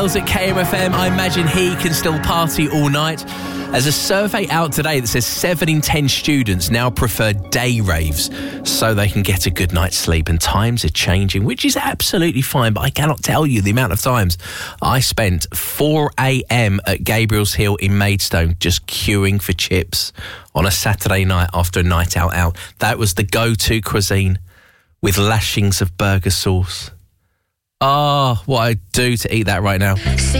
Miles at KMFM. I imagine he can still party all night. There's a survey out today that says 7 in 10 students now prefer day raves so they can get a good night's sleep, and times are changing, which is absolutely fine, but I cannot tell you the amount of times I spent 4 a.m. at Gabriel's Hill in Maidstone just queuing for chips on a Saturday night after a night out. That was the go-to cuisine with lashings of burger sauce. Oh, what I'd do to eat that right now.